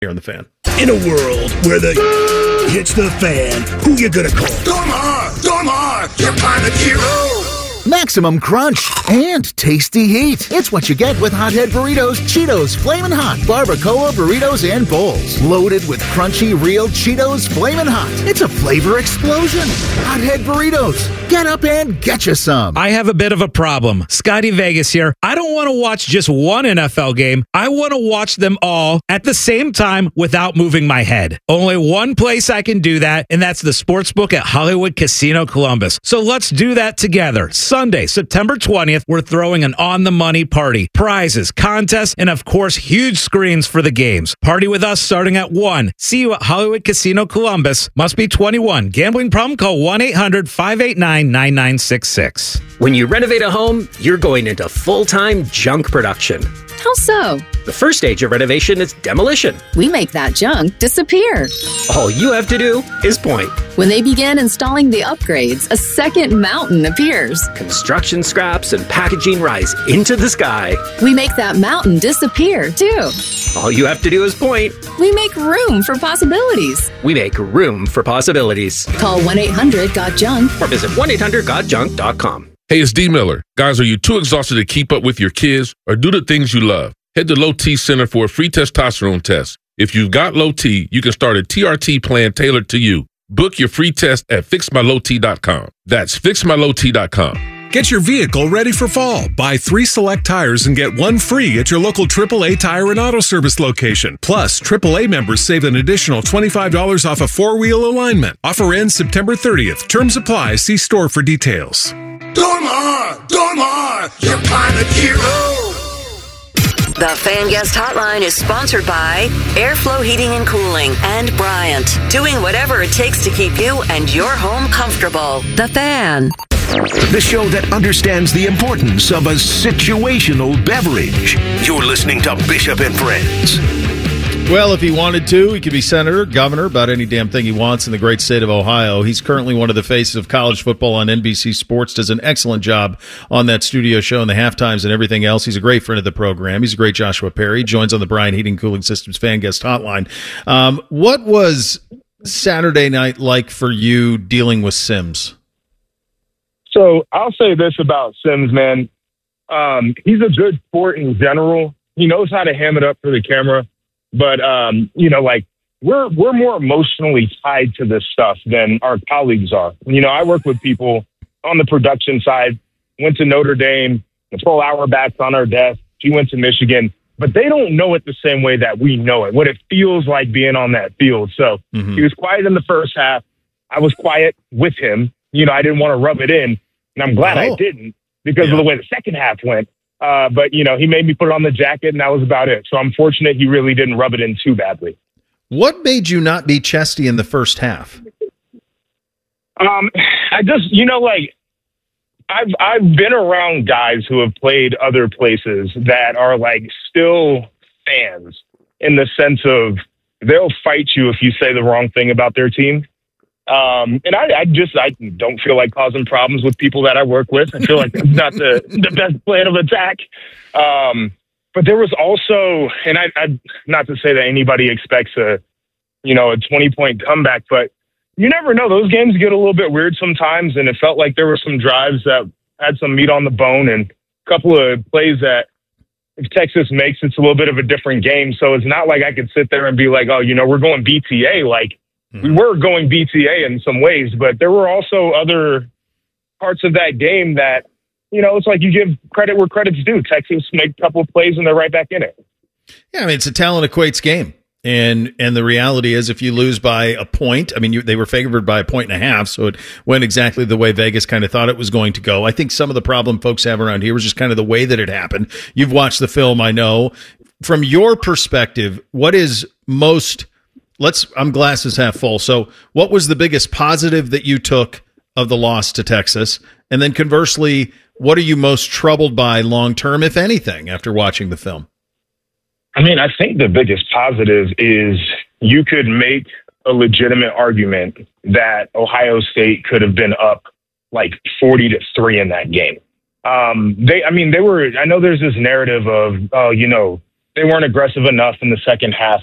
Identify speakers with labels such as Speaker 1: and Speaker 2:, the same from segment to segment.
Speaker 1: here on The Fan.
Speaker 2: In a world where the hits the fan, who you gonna call? Domar, your pilot hero.
Speaker 3: Maximum crunch and tasty heat. It's what you get with Hothead Burritos, Cheetos, Flamin' Hot, Barbacoa Burritos, and Bowls. Loaded with crunchy, real Cheetos Flamin' Hot. It's a flavor explosion. Hothead Burritos. Get up and get you some.
Speaker 4: I have a bit of a problem. Scotty Vegas here. I don't want to watch just one NFL game. I want to watch them all at the same time without moving my head. Only one place I can do that, and that's the Sportsbook at Hollywood Casino Columbus. So let's do that together. Sunday, September 20th, we're throwing an on-the-money party. Prizes, contests, and of course, huge screens for the games. Party with us starting at 1. See you at Hollywood Casino Columbus. Must be 21. Gambling problem? Call 1-800-589-9966.
Speaker 5: When you renovate a home, you're going into full-time junk production.
Speaker 6: How so?
Speaker 5: The first stage of renovation is demolition.
Speaker 6: We make that junk disappear.
Speaker 5: All you have to do is point.
Speaker 6: When they begin installing the upgrades, a second mountain appears.
Speaker 5: Construction scraps and packaging rise into the sky.
Speaker 6: We make that mountain disappear, too.
Speaker 5: All you have to do is point.
Speaker 6: We make room for possibilities.
Speaker 5: We make room for possibilities.
Speaker 6: Call 1-800-GOT-JUNK
Speaker 5: or visit 1-800-GOT-JUNK.com.
Speaker 7: Hey, it's D. Miller. Guys, are you too exhausted to keep up with your kids or do the things you love? Head to Low T Center for a free testosterone test. If you've got low T, you can start a TRT plan tailored to you. Book your free test at fixmylowt.com. That's fixmylowt.com.
Speaker 8: Get your vehicle ready for fall. Buy 3 select tires and get 1 free at your local AAA Tire and Auto Service location. Plus, AAA members save an additional $25 off a 4-wheel alignment. Offer ends September 30th. Terms apply. See store for details.
Speaker 2: Domar, your pilot hero.
Speaker 9: The Fan Guest Hotline is sponsored by Airflow Heating and Cooling and Bryant, doing whatever it takes to keep you and your home comfortable. The Fan.
Speaker 2: The show that understands the importance of a situational beverage. You're listening to Bishop and Friends.
Speaker 1: Well, if he wanted to, he could be senator, governor, about any damn thing he wants in the great state of Ohio. He's currently one of the faces of college football on NBC Sports, does an excellent job on that studio show and the halftimes and everything else. He's a great friend of the program. He's a great Joshua Perry. Joins on the Bryant Heating Cooling Systems Fan Guest Hotline. What was Saturday night like for you dealing with Sims?
Speaker 10: So I'll say this about Sims, man. He's a good sport in general. He knows how to ham it up for the camera. But, we're more emotionally tied to this stuff than our colleagues are. I work with people on the production side, went to Notre Dame, the full hour backs on our desk. She went to Michigan, but they don't know it the same way that we know it, what it feels like being on that field. So He was quiet in the first half. I was quiet with him. I didn't want to rub it in, and I'm glad I didn't because of the way the second half went. But he made me put it on the jacket, and that was about it. So I'm fortunate he really didn't rub it in too badly.
Speaker 1: What made you not be chesty in the first half?
Speaker 10: I just, I've been around guys who have played other places that are still fans in the sense of they'll fight you if you say the wrong thing about their team. And I don't feel like causing problems with people that I work with. I feel like that's not the best plan of attack. But there was also, and I not to say that anybody expects a 20-point comeback, but you never know. Those games get a little bit weird sometimes. And it felt like there were some drives that had some meat on the bone and a couple of plays that if Texas makes, it's a little bit of a different game. So it's not like I could sit there and be like, we're going BTA. We were going BTA in some ways, but there were also other parts of that game that, it's like you give credit where credit's due. Texas make a couple of plays and they're right back in it.
Speaker 1: Yeah, it's a talent equates game. And the reality is if you lose by a point, they were favored by 1.5, so it went exactly the way Vegas kind of thought it was going to go. I think some of the problem folks have around here was just kind of the way that it happened. You've watched the film, I know. From your perspective, what is most... I'm glasses half full. So what was the biggest positive that you took of the loss to Texas? And then conversely, what are you most troubled by long-term, if anything, after watching the film?
Speaker 10: I think the biggest positive is you could make a legitimate argument that Ohio State could have been up 40-3 in that game. They were, I know there's this narrative of, they weren't aggressive enough in the second half.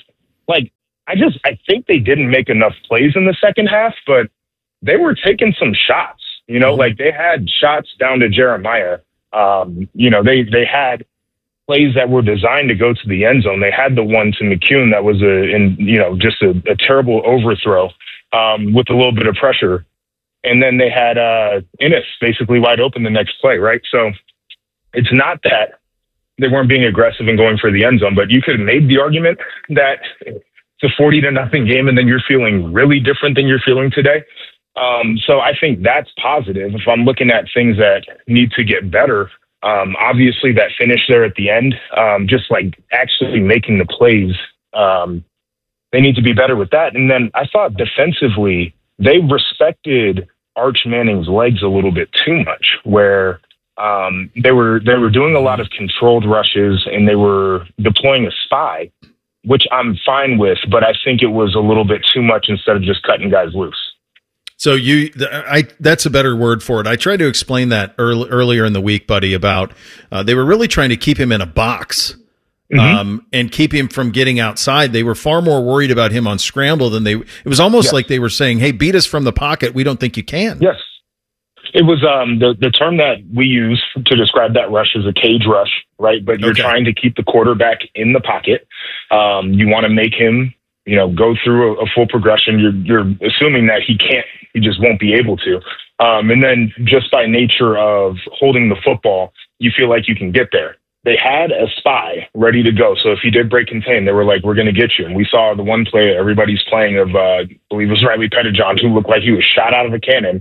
Speaker 10: like, I think they didn't make enough plays in the second half, but they were taking some shots, like they had shots down to Jeremiah. They had plays that were designed to go to the end zone. They had the one to McCune that was just a terrible overthrow with a little bit of pressure. And then they had Innis basically wide open the next play, right? So it's not that they weren't being aggressive and going for the end zone, but you could have made the argument that it's a 40-0 game and then you're feeling really different than you're feeling today. So I think that's positive. If I'm looking at things that need to get better, obviously that finish there at the end, just like actually making the plays, they need to be better with that. And then I thought defensively, they respected Arch Manning's legs a little bit too much, where they were doing a lot of controlled rushes and they were deploying a spy, which I'm fine with, but I think it was a little bit too much instead of just cutting guys loose.
Speaker 1: So that's a better word for it. I tried to explain that earlier in the week, buddy, about they were really trying to keep him in a box. And keep him from getting outside. They were far more worried about him on scramble than it was almost like they were saying, hey, beat us from the pocket. We don't think you can.
Speaker 10: Yes. It was the term that we use to describe that rush is a cage rush, right? But you're trying to keep the quarterback in the pocket. You want to make him, go through a full progression. You're assuming that he just won't be able to. And then just by nature of holding the football, you feel like you can get there. They had a spy ready to go. So if he did break contain, they were like, we're going to get you. And we saw the one play everybody's playing of, I believe it was Riley Pettijohn, who looked like he was shot out of a cannon.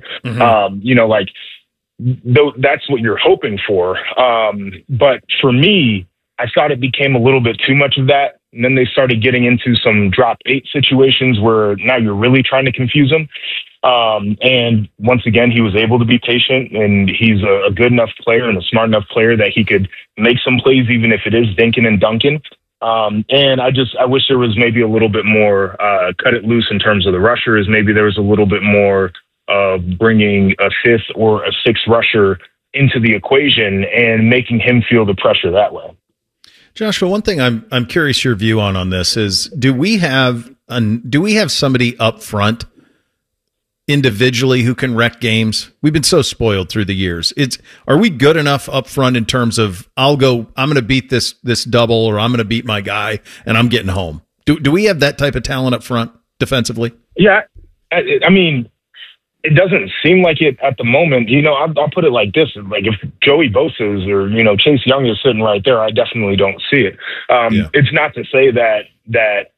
Speaker 10: That's what you're hoping for. But for me, I thought it became a little bit too much of that. And then they started getting into some drop 8 situations where now you're really trying to confuse them. And once again, he was able to be patient, and he's a good enough player and a smart enough player that he could make some plays, even if it is dinking and dunking. And I wish there was maybe a little bit more cut it loose in terms of the rushers. Maybe there was a little bit more of bringing a 5th or a 6th rusher into the equation and making him feel the pressure that way.
Speaker 1: Joshua, one thing I'm curious your view on this is, do we have somebody up front individually who can wreck games? We've been so spoiled through the years. Are we good enough up front in terms of I'm going to beat this double, or I'm going to beat my guy and I'm getting home? Do we have that type of talent up front defensively?
Speaker 10: Yeah. I mean, it doesn't seem like it at the moment. I'll put it like this. Like if Joey Bosa's or, Chase Young is sitting right there, I definitely don't see it. It's not to say that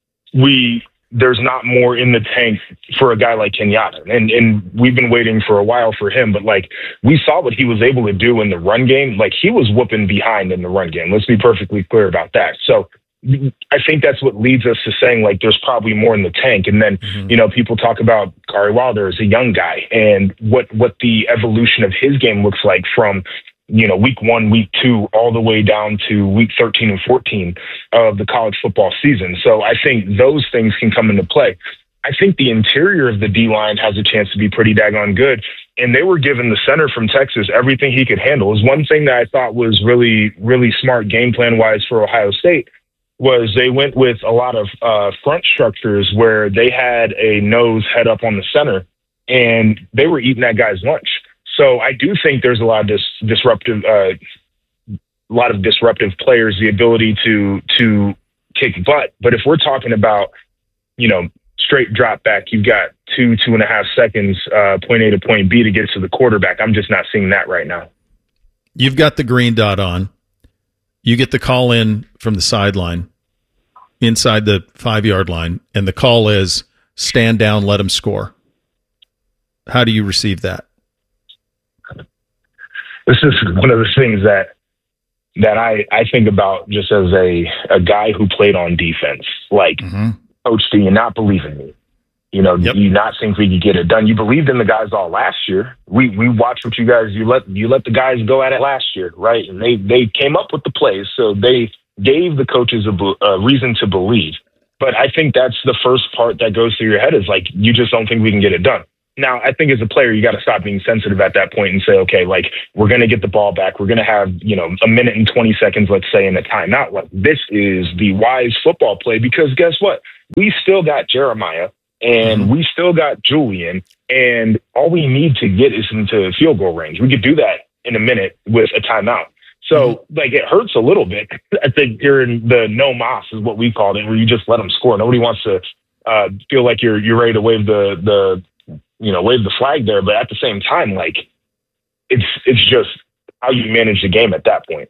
Speaker 10: there's not more in the tank for a guy like Kenyatta. And we've been waiting for a while for him, but like we saw what he was able to do in the run game. Like he was whooping behind in the run game. Let's be perfectly clear about that. So I think that's what leads us to saying like there's probably more in the tank. And then, people talk about Kari Wilder as a young guy and what the evolution of his game looks like from, week 1, week 2, all the way down to week 13 and 14 of the college football season. So I think those things can come into play. I think the interior of the D-line has a chance to be pretty daggone good. And they were giving the center from Texas everything he could handle. It was one thing that I thought was really, really smart game plan-wise for Ohio State was they went with a lot of front structures where they had a nose head up on the center, and they were eating that guy's lunch. So I do think there's a lot of disruptive players, the ability to kick butt. But if we're talking about, straight drop back, you've got 2.5 seconds, point A to point B to get to the quarterback. I'm just not seeing that right now.
Speaker 1: You've got the green dot on. You get the call in from the sideline inside the 5-yard line, and the call is stand down, let him score. How do you receive that?
Speaker 10: This is one of the things that I think about just as a guy who played on defense. Like, Coach, do you not believe in me? Do you not think we could get it done? You believed in the guys all last year. We watched what you let the guys go at it last year, right? And they came up with the plays, so they gave the coaches a reason to believe. But I think that's the first part that goes through your head is like, you just don't think we can get it done. Now, I think as a player, you got to stop being sensitive at that point and say, okay, like, we're going to get the ball back. We're going to have, a minute and 20 seconds, let's say, in a timeout. Like, this is the wise football play, because guess what? We still got Jeremiah and we still got Julian, and all we need to get is into field goal range. We could do that in a minute with a timeout. So, like, it hurts a little bit. I think you're in the no mas is what we called it, where you just let them score. Nobody wants to feel like you're ready to wave the flag there. But at the same time, like, it's just how you manage the game at that point.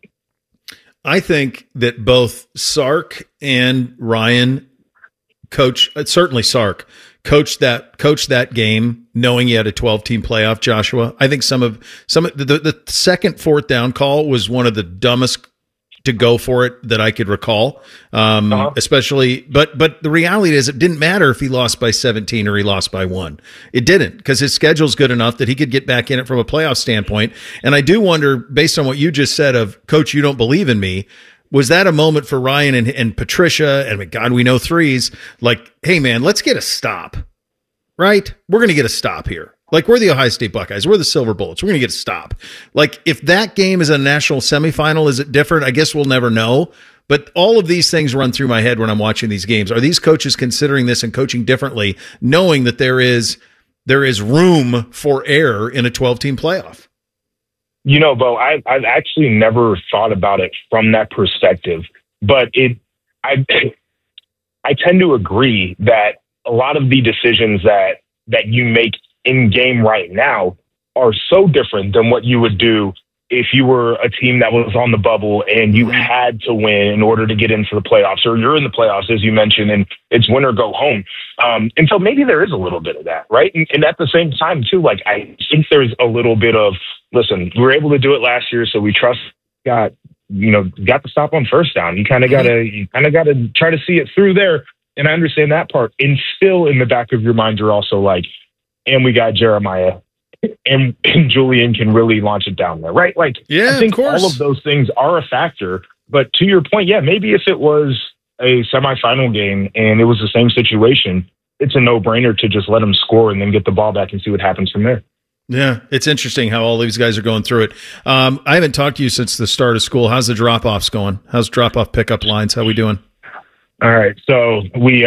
Speaker 1: I think that both Sark and Ryan certainly Sark coached that game knowing he had a 12-team playoff, Joshua. I think some of the second fourth down call was one of the dumbest to go for it that I could recall. Especially, but the reality is it didn't matter if he lost by 17 or he lost by 1. It didn't, because his schedule's good enough that he could get back in it from a playoff standpoint. And I do wonder, based on what you just said of, Coach, you don't believe in me, was that a moment for Ryan and Patricia, and God, we know threes, like, hey, man, let's get a stop, right? We're going to get a stop here. Like, we're the Ohio State Buckeyes. We're the Silver Bullets. We're going to get a stop. Like, if that game is a national semifinal, is it different? I guess we'll never know. But all of these things run through my head when I'm watching these games. Are these coaches considering this and coaching differently, knowing that there is room for error in a 12-team playoff?
Speaker 10: Bo, I've actually never thought about it from that perspective, but I tend to agree that a lot of the decisions that you make in game right now are so different than what you would do if you were a team that was on the bubble and you had to win in order to get into the playoffs, or you're in the playoffs, as you mentioned, and it's win or go home. And so maybe there is a little bit of that, right? And at the same time, too, like, I think there's a little bit of, listen, we were able to do it last year, so we got the stop on first down. You kind of got to try to see it through there. And I understand that part. And still in the back of your mind, you're also like, and we got Jeremiah, and Julian can really launch it down there, right? Like,
Speaker 1: yeah,
Speaker 10: I think all of those things are a factor. But to your point, yeah, maybe if it was a semifinal game and it was the same situation, it's a no-brainer to just let them score and then get the ball back and see what happens from there.
Speaker 1: Yeah, it's interesting how all these guys are going through it. I haven't talked to you since the start of school. How's the drop-offs going? How's drop-off pickup lines? How we doing?
Speaker 10: All right, so we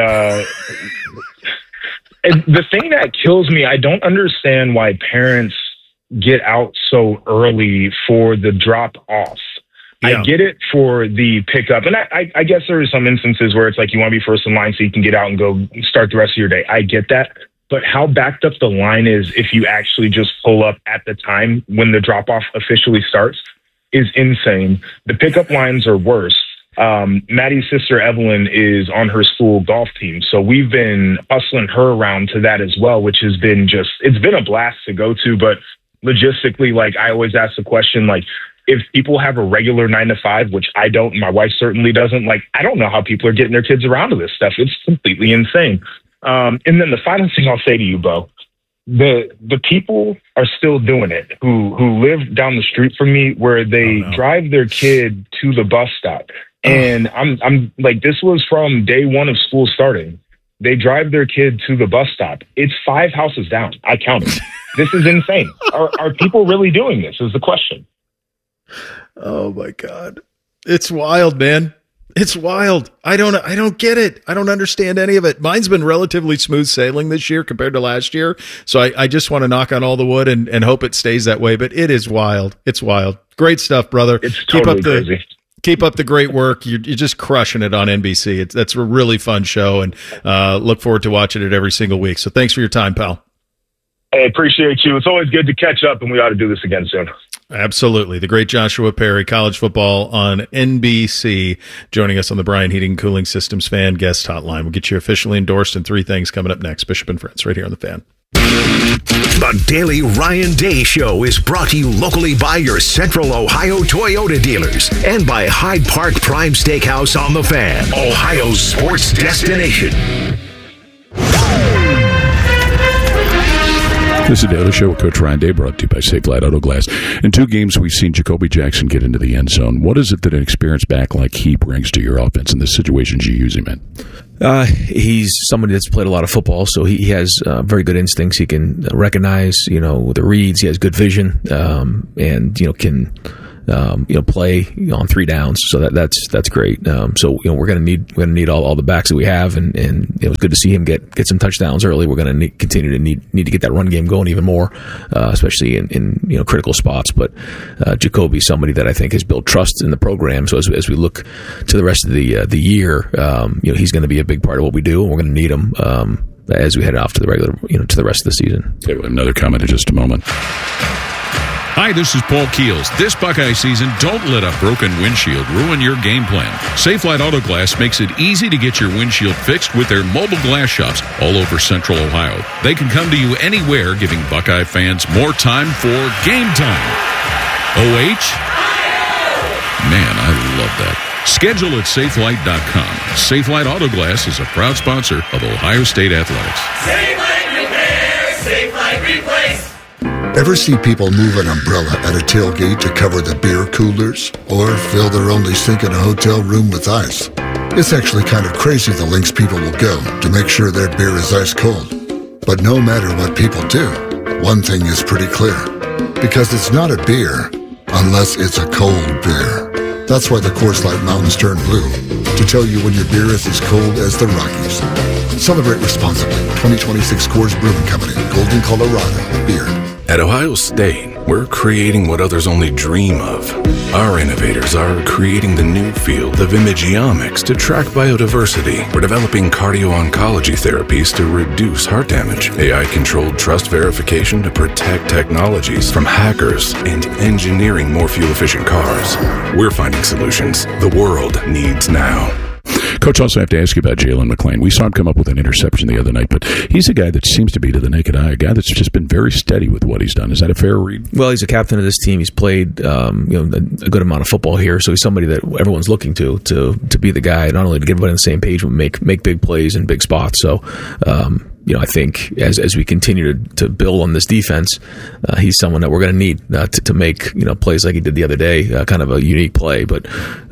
Speaker 10: and the thing that kills me, I don't understand why parents get out so early for the drop-off. Yeah. I get it for the pickup, and I guess there are some instances where it's like you want to be first in line so you can get out and go start the rest of your day. I get that. But how backed up the line is if you actually just pull up at the time when the drop-off officially starts is insane. The pickup lines are worse. Maddie's sister, Evelyn, is on her school golf team. So we've been hustling her around to that as well, which has been it's been a blast to go to. But logistically, like, I always ask the question, like, if people have a regular 9 to 5, which I don't, and my wife certainly doesn't, like, I don't know how people are getting their kids around to this stuff. It's completely insane. And then the final thing I'll say to you, Bo, the people are still doing it who live down the street from me, where they drive their kid to the bus stop. And I'm like, this was from day one of school starting. They drive their kid to the bus stop. It's 5 houses down. I counted. This is insane. Are people really doing this is the question.
Speaker 1: Oh my God. It's wild, man. It's wild. I don't get it. I don't understand any of it. Mine's been relatively smooth sailing this year compared to last year. So I just want to knock on all the wood and hope it stays that way. But it is wild. It's wild. Great stuff, brother.
Speaker 10: It's totally crazy.
Speaker 1: Keep up the great work. You're just crushing it on NBC. That's a really fun show, and look forward to watching it every single week. So thanks for your time, pal.
Speaker 10: I appreciate you. It's always good to catch up, and we ought to do this again soon.
Speaker 1: Absolutely. The great Joshua Perry, college football on NBC, joining us on the Brian Heating and Cooling Systems Fan Guest Hotline. We'll get you officially endorsed in 3 things coming up next. Bishop and Friends, right here on The Fan.
Speaker 2: The Daily Ryan Day Show is brought to you locally by your Central Ohio Toyota dealers and by Hyde Park Prime Steakhouse on The Fan, Ohio's sports destination.
Speaker 11: This is the Daily Show with Coach Ryan Day, brought to you by Safelite Auto Glass. In 2 games, we've seen Jacoby Jackson get into the end zone. What is it that an experienced back like he brings to your offense in the situations you use him in?
Speaker 12: He's somebody that's played a lot of football, so he has very good instincts. He can recognize, the reads. He has good vision, and can play on 3 downs. So that's great. So we're going to need all the backs that we have, and it was good to see him get some touchdowns early. We're going to continue to need to get that run game going even more, especially in critical spots. But Jacoby's somebody that I think has built trust in the program. So as we look to the rest of the year, he's going to be a big part of what we do, and we're going to need him as we head off to the regular, to the rest of the season.
Speaker 11: Okay, we'll have another comment in just a moment.
Speaker 13: Hi, this is Paul Keels. This Buckeye season, don't let a broken windshield ruin your game plan. Safelite Auto Glass makes it easy to get your windshield fixed with their mobile glass shops all over Central Ohio. They can come to you anywhere, giving Buckeye fans more time for game time. OH? Man, I love that. Schedule at safelite.com. Safelite Auto Glass is a proud sponsor of Ohio State Athletics.
Speaker 14: Safelite Repair, Safelite Replace.
Speaker 15: Ever see people move an umbrella at a tailgate to cover the beer coolers? Or fill their only sink in a hotel room with ice? It's actually kind of crazy the lengths people will go to make sure their beer is ice cold. But no matter what people do, one thing is pretty clear. Because it's not a beer unless it's a cold beer. That's why the Coors Light Mountains turn blue, to tell you when your beer is as cold as the Rockies. Celebrate responsibly. 2026 Coors Brewing Company, Golden, Colorado. Beer.
Speaker 16: At Ohio State, we're creating what others only dream of. Our innovators are creating the new field of imagiomics to track biodiversity. We're developing cardio-oncology therapies to reduce heart damage, AI-controlled trust verification to protect technologies from hackers, and engineering more fuel-efficient cars. We're finding solutions the world needs now.
Speaker 11: Coach, also have to ask you about Jalen McLean. We saw him come up with an interception the other night, but he's a guy that seems to be, to the naked eye, a guy that's just been very steady with what he's done. Is that a fair read?
Speaker 12: Well, he's a captain of this team. He's played a good amount of football here, so he's somebody that everyone's looking to be the guy, not only to get everybody on the same page, but make big plays in big spots. So, I think as we continue to build on this defense, he's someone that we're going to need to make plays like he did the other day, kind of a unique play. But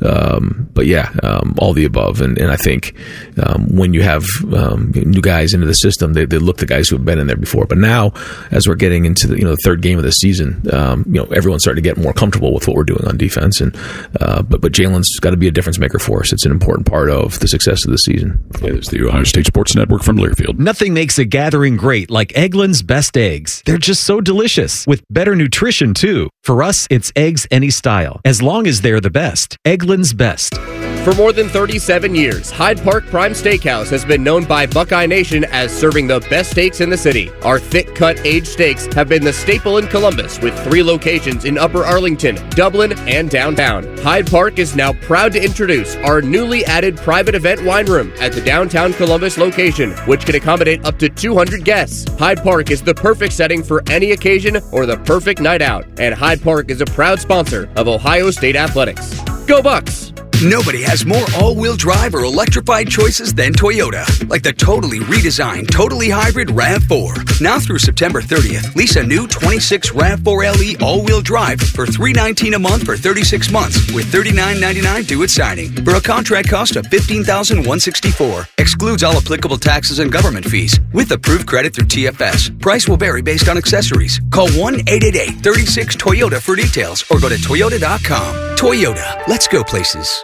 Speaker 12: yeah, all the above. And I think when you have new guys into the system, they look the guys who have been in there before. But now, as we're getting into the third game of the season, everyone's starting to get more comfortable with what we're doing on defense. And but Jalen's got to be a difference maker for us. It's an important part of the success of the season.
Speaker 11: Okay, there's the Ohio State Sports Network from Learfield.
Speaker 17: Nothing makes a gathering great like Eggland's Best Eggs. They're just so delicious, with better nutrition too. For us, it's eggs any style, as long as they're the best. Eggland's Best.
Speaker 18: For more than 37 years, Hyde Park Prime Steakhouse has been known by Buckeye Nation as serving the best steaks in the city. Our thick-cut aged steaks have been the staple in Columbus, with 3 locations in Upper Arlington, Dublin, and downtown. Hyde Park is now proud to introduce our newly added private event wine room at the downtown Columbus location, which can accommodate up to 200 guests. Hyde Park is the perfect setting for any occasion or the perfect night out, and Hyde Park is a proud sponsor of Ohio State Athletics. Go Bucks!
Speaker 19: Nobody has more all-wheel drive or electrified choices than Toyota. Like the totally redesigned, totally hybrid RAV4. Now through September 30th, lease a new 26 RAV4 LE all-wheel drive for $319 a month for 36 months with $39.99 due at signing. For a contract cost of $15,164. Excludes all applicable taxes and government fees. With approved credit through TFS. Price will vary based on accessories. Call 1-888-36-TOYOTA for details or go to Toyota.com. Toyota. Let's go places.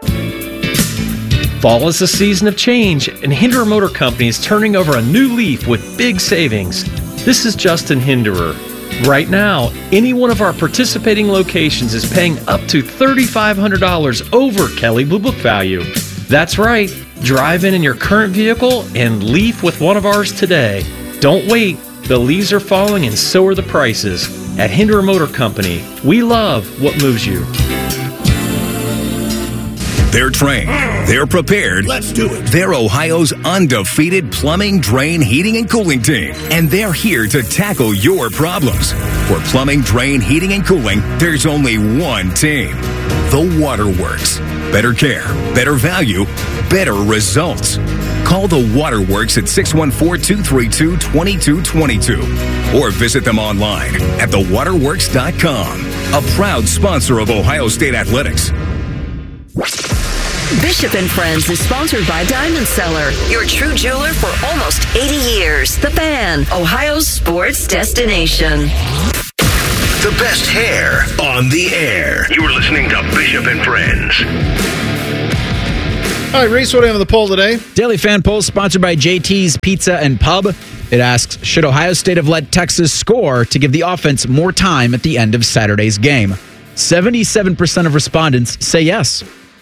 Speaker 20: Fall is a season of change, and Hinderer Motor Company is turning over a new leaf with big savings. This is Justin Hinderer. Right now, any one of our participating locations is paying up to $3,500 over Kelley Blue Book value. That's right. Drive in your current vehicle and leaf with one of ours today. Don't wait. The leaves are falling and so are the prices. At Hinderer Motor Company, we love what moves you.
Speaker 21: They're trained. They're prepared.
Speaker 2: Let's do it.
Speaker 21: They're Ohio's undefeated plumbing, drain, heating, and cooling team. And they're here to tackle your problems. For plumbing, drain, heating, and cooling, there's only one team. The Waterworks. Better care, better value, better results. Call the Waterworks at 614-232-2222 or visit them online at thewaterworks.com. A proud sponsor of Ohio State Athletics.
Speaker 9: Bishop & Friends is sponsored by Diamond Seller, your true jeweler for almost 80 years. The Fan, Ohio's sports destination.
Speaker 2: The best hair on the air. You're listening to Bishop & Friends.
Speaker 1: All right, Reese, what do we have on the poll today?
Speaker 3: Daily Fan Poll sponsored by JT's Pizza and Pub. It asks, should Ohio State have let Texas score to give the offense more time at the end of Saturday's game? 77% of respondents say yes.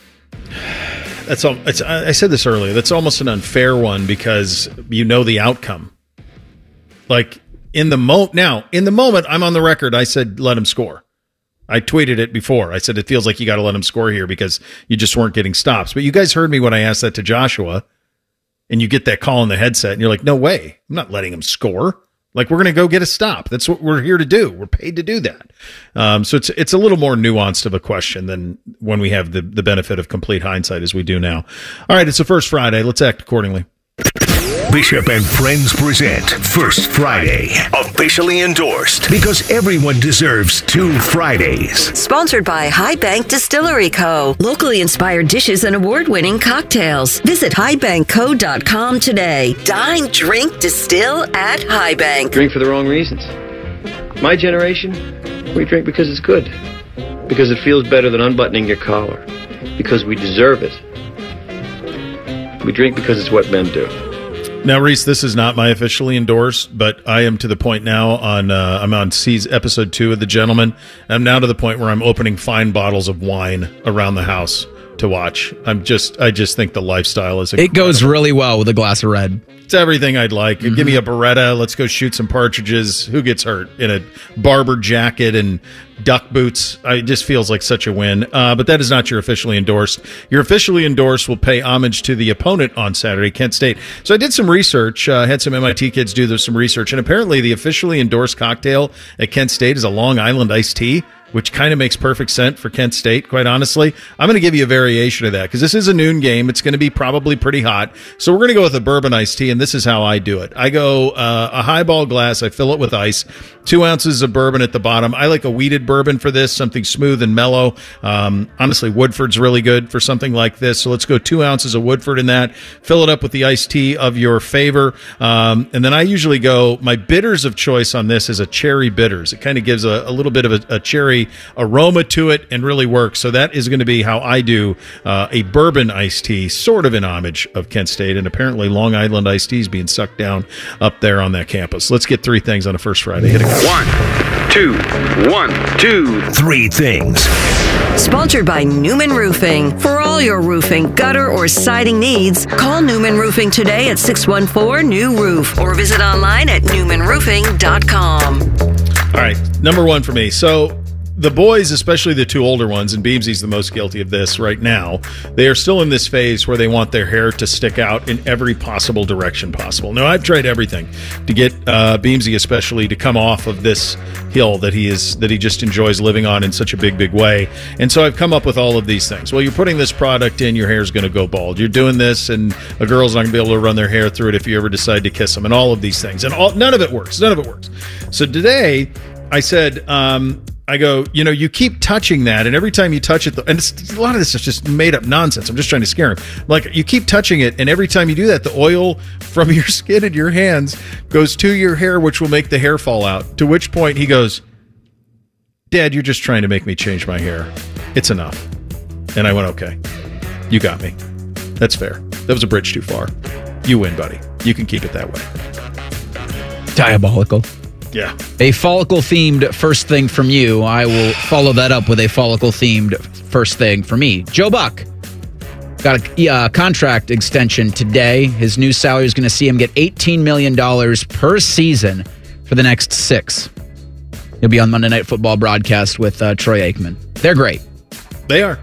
Speaker 1: I said this earlier. That's almost an unfair one because you know the outcome. Like in the moment, I'm on the record. I said let him score. I tweeted it before. I said it feels like you got to let him score here because you just weren't getting stops. But you guys heard me when I asked that to Joshua, and you get that call in the headset, and you're like, "No way! I'm not letting him score. Like we're going to go get a stop. That's what we're here to do. We're paid to do that." So it's a little more nuanced of a question than when we have the benefit of complete hindsight as we do now. All right, it's the first Friday. Let's act accordingly.
Speaker 2: Bishop and Friends present First Friday, officially endorsed because everyone deserves 2 Fridays.
Speaker 9: Sponsored by High Bank Distillery Co. Locally inspired dishes and award-winning cocktails. Visit highbankco.com today. Dine, drink, distill at High Bank.
Speaker 22: Drink for the wrong reasons. My generation, we drink because it's good. Because it feels better than unbuttoning your collar. Because we deserve it. We drink because it's what men do.
Speaker 1: Now, Reese, this is not my officially endorsed, but I am to the point now on I'm on episode 2 of The Gentleman. I'm now to the point where I'm opening fine bottles of wine around the house to watch. I just think the lifestyle is incredible.
Speaker 3: It goes really well with a glass of red.
Speaker 1: It's everything I'd like. Mm-hmm. Give me a Beretta. Let's go shoot some partridges. Who gets hurt in a Barber jacket and duck boots? It just feels like such a win. But that is not your officially endorsed. Your officially endorsed will pay homage to the opponent on Saturday, Kent State. So I did some research, had some MIT kids do some research, and apparently the officially endorsed cocktail at Kent State is a Long Island iced tea, which kind of makes perfect sense for Kent State, quite honestly. I'm going to give you a variation of that because this is a noon game. It's going to be probably pretty hot. So we're going to go with a bourbon iced tea, and this is how I do it. I go a highball glass. I fill it with ice, 2 ounces of bourbon at the bottom. I like a wheated bourbon for this, something smooth and mellow. Honestly, Woodford's really good for something like this. So let's go 2 ounces of Woodford in that. Fill it up with the iced tea of your favor. And then I usually go, my bitters of choice on this is a cherry bitters. It kind of gives a little bit of a cherry aroma to it and really works. So that is going to be how I do a bourbon iced tea, sort of in homage of Kent State. And apparently Long Island iced tea is being sucked down up there on that campus. Let's get 3 things on a First Friday. Hit it.
Speaker 2: 1, 2, 3 things.
Speaker 9: Sponsored by Newman Roofing. For all your roofing, gutter, or siding needs, call Newman Roofing today at 614-NEW-ROOF or visit online at newmanroofing.com.
Speaker 1: All right, number 1 for me. So the boys, especially the 2 older ones, and Beamsy's the most guilty of this right now, they are still in this phase where they want their hair to stick out in every possible direction possible. Now, I've tried everything to get Beamsy especially to come off of this hill that he just enjoys living on in such a big way. And so I've come up with all of these things. Well, you're putting this product in, your hair's going to go bald. You're doing this, and a girl's not going to be able to run their hair through it if you ever decide to kiss them, and all of these things. And none of it works. So today, I said, I go, you keep touching that, and every time you touch it, and a lot of this is just made up nonsense. I'm just trying to scare him. Like, you keep touching it, and every time you do that, the oil from your skin and your hands goes to your hair, which will make the hair fall out. To which point he goes, "Dad, you're just trying to make me change my hair. It's enough." And I went, "Okay, you got me. That's fair. That was a bridge too far. You win, buddy. You can keep it that way."
Speaker 3: Diabolical.
Speaker 1: Yeah.
Speaker 3: A follicle-themed first thing from you. I will follow that up with a follicle-themed first thing for me. Joe Buck got a contract extension today. His new salary is going to see him get $18 million per season for the next 6. He'll be on Monday Night Football broadcast with Troy Aikman. They're great.
Speaker 1: They are.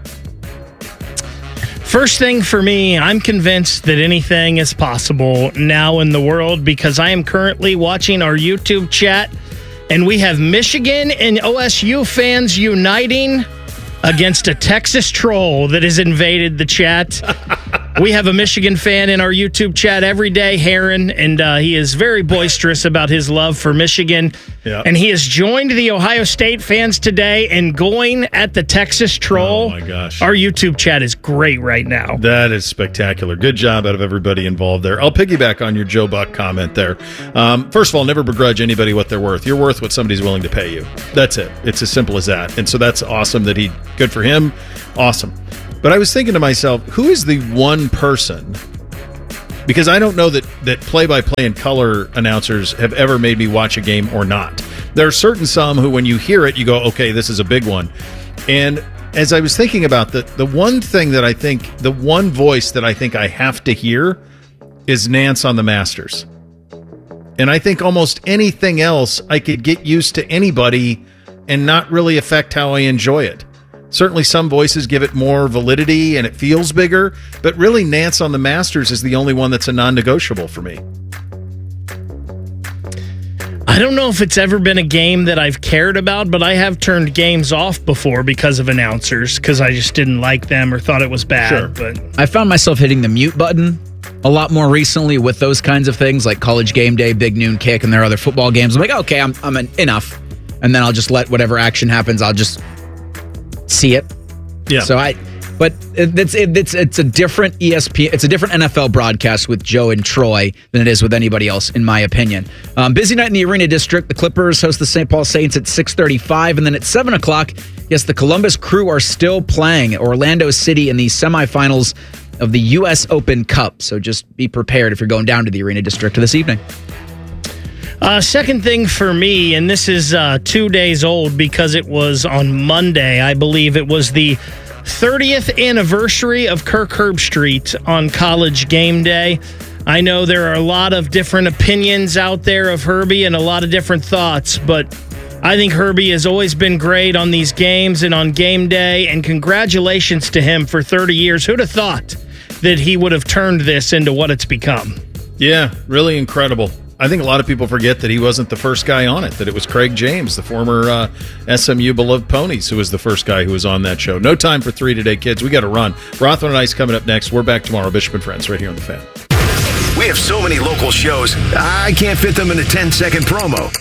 Speaker 23: First thing for me, I'm convinced that anything is possible now in the world because I am currently watching our YouTube chat and we have Michigan and OSU fans uniting against a Texas troll that has invaded the chat. We have a Michigan fan in our YouTube chat every day, Heron, and he is very boisterous about his love for Michigan.
Speaker 1: Yeah.
Speaker 23: And he has joined the Ohio State fans today and going at the Texas troll.
Speaker 1: Oh, my gosh.
Speaker 23: Our YouTube chat is great right now.
Speaker 1: That is spectacular. Good job out of everybody involved there. I'll piggyback on your Joe Buck comment there. First of all, never begrudge anybody what they're worth. You're worth what somebody's willing to pay you. That's it. It's as simple as that. And so that's awesome that good for him. Awesome. But I was thinking to myself, who is the one person, because I don't know that play-by-play and color announcers have ever made me watch a game or not. There are some who, when you hear it, you go, okay, this is a big one. And as I was thinking about the one thing that I think, the one voice that I think I have to hear is Nance on the Masters. And I think almost anything else I could get used to anybody and not really affect how I enjoy it. Certainly some voices give it more validity and it feels bigger, but really Nance on the Masters is the only one that's a non-negotiable for me.
Speaker 23: I don't know if it's ever been a game that I've cared about, but I have turned games off before because of announcers, because I just didn't like them or thought it was bad.
Speaker 3: Sure.
Speaker 23: But
Speaker 3: I found myself hitting the mute button a lot more recently with those kinds of things, like College Game Day, Big Noon Kick, and their other football games. I'm like, okay, I'm enough. And then I'll just let whatever action happens, I'll just see it.
Speaker 1: Yeah.
Speaker 3: But it's a different ESPN, it's a different NFL broadcast with Joe and Troy than it is with anybody else, in my opinion. Busy night in the Arena District. The Clippers host the St. Paul Saints at 6:35, and then at 7 o'clock, yes, the Columbus Crew are still playing at Orlando City in the semifinals of the U.S. Open Cup. So just be prepared if you're going down to the Arena District this evening.
Speaker 23: Second thing for me, and this is 2 days old because it was on Monday, I believe it was the 30th anniversary of Kirk Herbstreit on College Game Day. I know there are a lot of different opinions out there of Herbie and a lot of different thoughts, but I think Herbie has always been great on these games and on game day, and congratulations to him for 30 years. Who'd have thought that he would have turned this into what it's become?
Speaker 1: Yeah, really incredible. I think a lot of people forget that he wasn't the first guy on it, that it was Craig James, the former SMU Beloved Ponies, who was the first guy who was on that show. No time for 3 today, kids. We got to run. Rothman and Ice coming up next. We're back tomorrow. Bishop and Friends right here on The Fan.
Speaker 2: We have so many local shows, I can't fit them in a 10-second promo.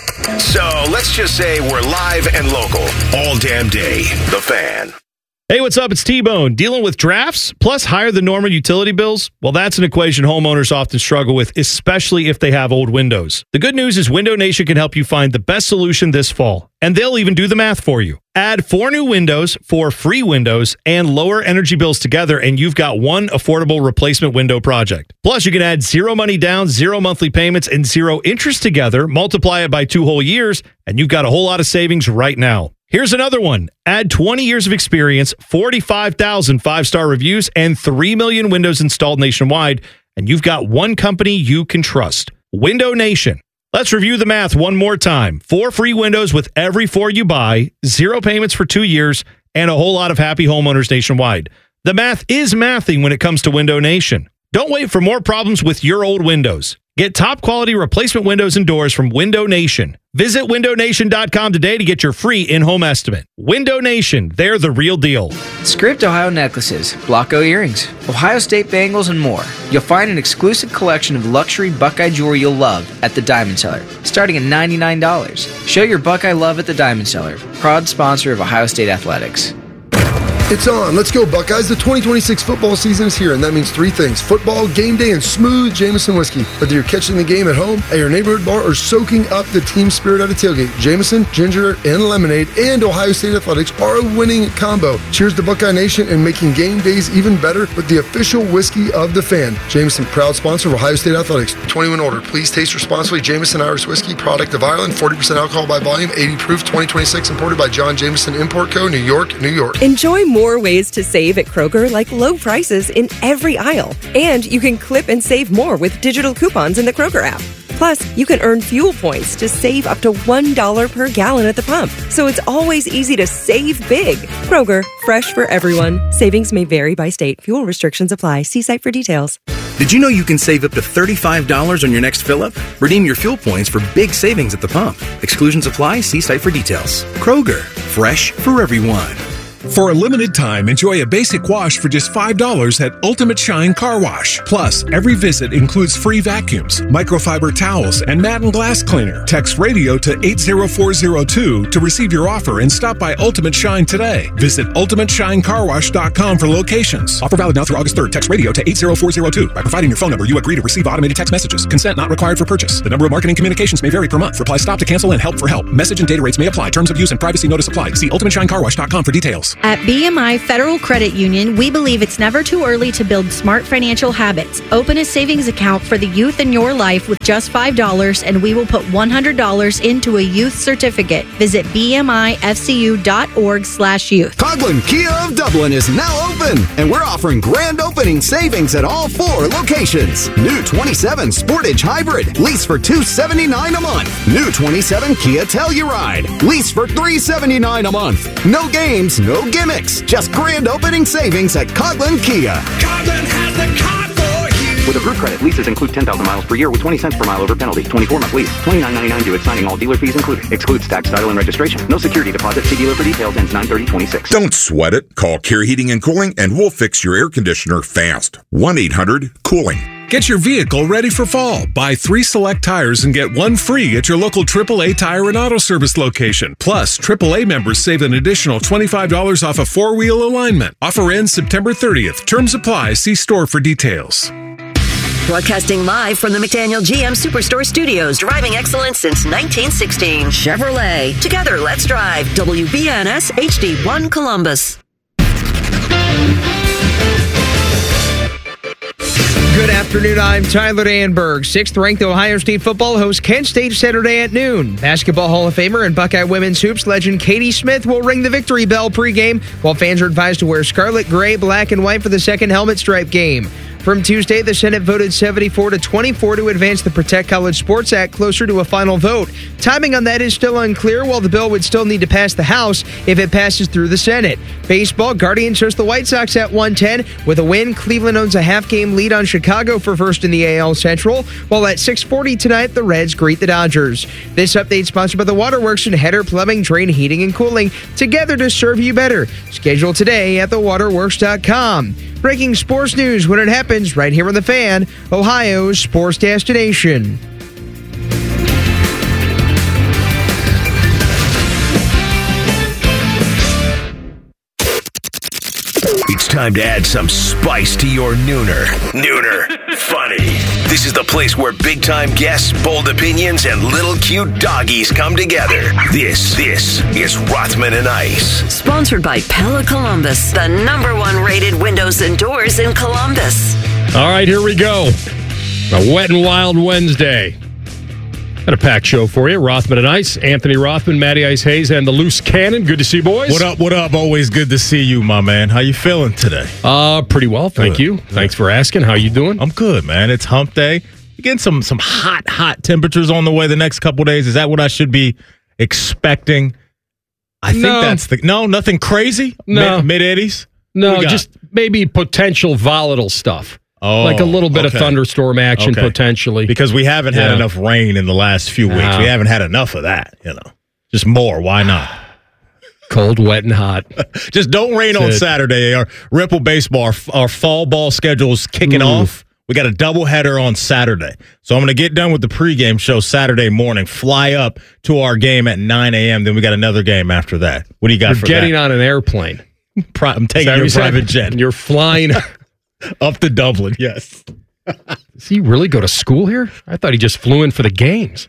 Speaker 2: So let's just say we're live and local all damn day. The Fan.
Speaker 4: Hey, what's up? It's T-Bone. Dealing with drafts plus higher than normal utility bills? Well, that's an equation homeowners often struggle with, especially if they have old windows. The good news is Window Nation can help you find the best solution this fall, and they'll even do the math for you. Add 4 new windows, 4 free windows, and lower energy bills together, and you've got one affordable replacement window project. Plus, you can add 0 money down, 0 monthly payments, and 0 interest together, multiply it by 2 whole years, and you've got a whole lot of savings right now. Here's another one. Add 20 years of experience, 45,000 5-star reviews, and 3 million windows installed nationwide, and you've got one company you can trust. Window Nation. Let's review the math one more time. 4 free windows with every 4 you buy, 0 payments for 2 years, and a whole lot of happy homeowners nationwide. The math is mathing when it comes to Window Nation. Don't wait for more problems with your old windows. Get top quality replacement windows and doors from Window Nation. Visit windownation.com today to get your free in-home estimate. Window Nation, they're the real deal.
Speaker 5: Script Ohio necklaces, Blocko earrings, Ohio State bangles, and more. You'll find an exclusive collection of luxury Buckeye jewelry you'll love at the Diamond Cellar, starting at $99. Show your Buckeye love at the Diamond Cellar, proud sponsor of Ohio State Athletics.
Speaker 6: It's on. Let's go, Buckeyes. The 2026 football season is here, and that means 3 things. Football, game day, and smooth Jameson whiskey. Whether you're catching the game at home, at your neighborhood bar, or soaking up the team spirit at a tailgate, Jameson, ginger, and lemonade, and Ohio State Athletics are a winning combo. Cheers to Buckeye Nation and making game days even better with the official whiskey of the Fan. Jameson, proud sponsor of Ohio State Athletics. 21 older. Please taste responsibly. Jameson Irish Whiskey, product of Ireland, 40% alcohol by volume, 80 proof, 2026, imported by John Jameson Import Co., New York, New York.
Speaker 24: Enjoy more ways to save at Kroger, like low prices in every aisle. And you can clip and save more with digital coupons in the Kroger app. Plus, you can earn fuel points to save up to $1 per gallon at the pump. So it's always easy to save big. Kroger, fresh for everyone. Savings may vary by state. Fuel restrictions apply. See site for details.
Speaker 25: Did you know you can save up to $35 on your next fill-up? Redeem your fuel points for big savings at the pump. Exclusions apply. See site for details. Kroger, fresh for everyone.
Speaker 7: For a limited time, enjoy a basic wash for just $5 at Ultimate Shine Car Wash. Plus, every visit includes free vacuums, microfiber towels, and mat and glass cleaner. Text radio to 80402 to receive your offer and stop by Ultimate Shine today. Visit ultimateshinecarwash.com for locations. Offer valid now through August 3rd. Text radio to 80402. By providing your phone number, you agree to receive automated text messages. Consent not required for purchase. The number of marketing communications may vary per month. Reply stop to cancel and help for help. Message and data rates may apply. Terms of use and privacy notice apply. See ultimateshinecarwash.com for details.
Speaker 8: At BMI Federal Credit Union, we believe it's never too early to build smart financial habits. Open a savings account for the youth in your life with just $5, and we will put $100 into a youth certificate. Visit bmifcu.org/youth.
Speaker 10: Coghlan Kia of Dublin is now open, and we're offering grand opening savings at all 4 locations. New 27 Sportage Hybrid, lease for $279 a month. New 27 Kia Telluride, lease for $379 a month. No games, no gimmicks, just grand opening savings at Coghlan Kia. Coghlan has the car for you.
Speaker 13: With approved credit, leases include 10,000 miles per year with 20 cents per mile over penalty. 24-month lease. $29.99 due at signing. All dealer fees included. Excludes tax, title, and registration. No security deposit. See dealer for details. Ends 9/30/26.
Speaker 14: Don't sweat it. Call Care Heating and Cooling and we'll fix your air conditioner fast. 1-800-COOLING.
Speaker 7: Get your vehicle ready for fall. Buy 3 select tires and get 1 free at your local AAA Tire and Auto Service location. Plus, AAA members save an additional $25 off a 4-wheel alignment. Offer ends September 30th. Terms apply. See store for details.
Speaker 9: Broadcasting live from the McDaniel GM Superstore Studios. Driving excellence since 1916. Chevrolet. Together, let's drive. WBNS HD1 Columbus.
Speaker 26: Good afternoon, I'm Tyler Danberg. 6th-ranked Ohio State football hosts Kent State Saturday at noon. Basketball Hall of Famer and Buckeye women's hoops legend Katie Smith will ring the victory bell pregame, while fans are advised to wear scarlet, gray, black, and white for the second helmet stripe game. From Tuesday, the Senate voted 74-24 to advance the Protect College Sports Act closer to a final vote. Timing on that is still unclear, while the bill would still need to pass the House if it passes through the Senate. Baseball, Guardians host the White Sox at 1:10. With a win, Cleveland owns a half-game lead on Chicago for first in the AL Central, while at 6:40 tonight, the Reds greet the Dodgers. This update sponsored by the Waterworks and Header Plumbing, Drain, Heating, and Cooling, together to serve you better. Schedule today at thewaterworks.com. Breaking sports news when it happens right here on The Fan, Ohio's sports destination.
Speaker 2: It's time to add some spice to your nooner. Nooner Funny. This is the place where big-time guests, bold opinions, and little cute doggies come together. This is Rothman and Ice.
Speaker 9: Sponsored by Pella Columbus, the #1 rated windows and doors in Columbus.
Speaker 4: All right, here we go. A wet and wild Wednesday. Got a packed show for you. Rothman and Ice, Anthony Rothman, Matty Ice Hayes, and the Loose Cannon. Good to see you, boys.
Speaker 27: What up, what up? Always good to see you, my man. How you feeling today?
Speaker 4: Pretty well, thank you. Thanks for asking. How you doing?
Speaker 27: I'm good, man. It's hump day. You're getting some hot temperatures on the way the next couple days. Is that what I should be expecting? I think that's nothing crazy?
Speaker 4: No.
Speaker 27: Mid-80s?
Speaker 4: No, just maybe potential volatile stuff. Like a little bit of thunderstorm action potentially.
Speaker 27: Because we haven't had enough rain in the last few weeks. We haven't had enough of that, Just more. Why not?
Speaker 4: Cold, wet, and hot.
Speaker 27: Just don't rain on Saturday. Our Ripple Baseball, our fall ball schedule is kicking off. We got a doubleheader on Saturday. So I'm going to get done with the pregame show Saturday morning, fly up to our game at 9 a.m., then we got another game after that. What do you got for that?
Speaker 4: You're getting on an airplane.
Speaker 27: I'm taking your private jet.
Speaker 4: You're flying
Speaker 27: up to Dublin, yes.
Speaker 4: Does he really go to school here? I thought he just flew in for the games.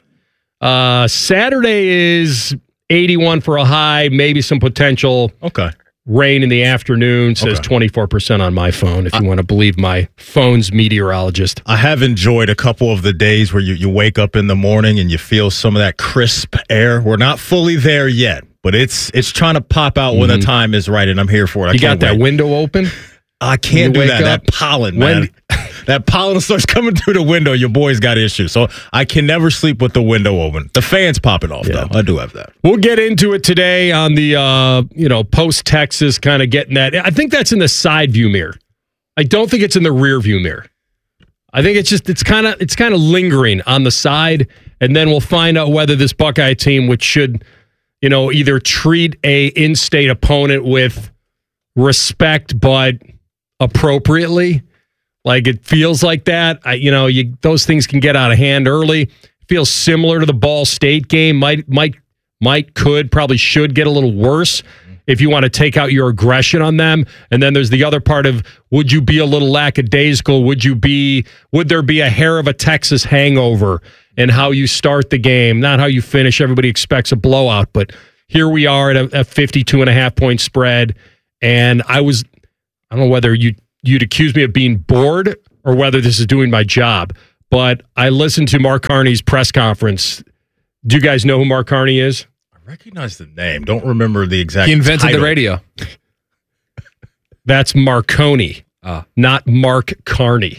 Speaker 4: Saturday is 81 for a high, maybe some potential rain in the afternoon. Says 24% on my phone, if you want to believe my phone's meteorologist.
Speaker 27: I have enjoyed a couple of the days where you wake up in the morning and you feel some of that crisp air. We're not fully there yet, but it's trying to pop out when the time is right, and I'm here for it.
Speaker 4: You got that window open?
Speaker 27: I can't do that. That pollen, man. That pollen starts coming through the window. Your boy's got issues. So I can never sleep with the window open. The fan's popping off, though. I do have that.
Speaker 4: We'll get into it today on the, post-Texas kind of getting that. I think that's in the side view mirror. I don't think it's in the rear view mirror. I think it's kind of lingering on the side, and then we'll find out whether this Buckeye team, which should, either treat a in-state opponent with
Speaker 11: respect, but appropriately. Like it feels like that. Those things can get out of hand early. It feels similar to the Ball State game. Probably should get a little worse if you want to take out your aggression on them. And then there's the other part of, would you be a little lackadaisical? Would there be a hair of a Texas hangover in how you start the game, not how you finish? Everybody expects a blowout, but here we are at a 52.5-point spread. And I don't know whether you'd accuse me of being bored or whether this is doing my job, but I listened to Mark Carney's press conference. Do you guys know who Mark Carney is?
Speaker 27: Recognize the name. Don't remember the exact.
Speaker 12: He invented
Speaker 27: title.
Speaker 12: the radio.
Speaker 11: That's Marconi, not Mark Carney.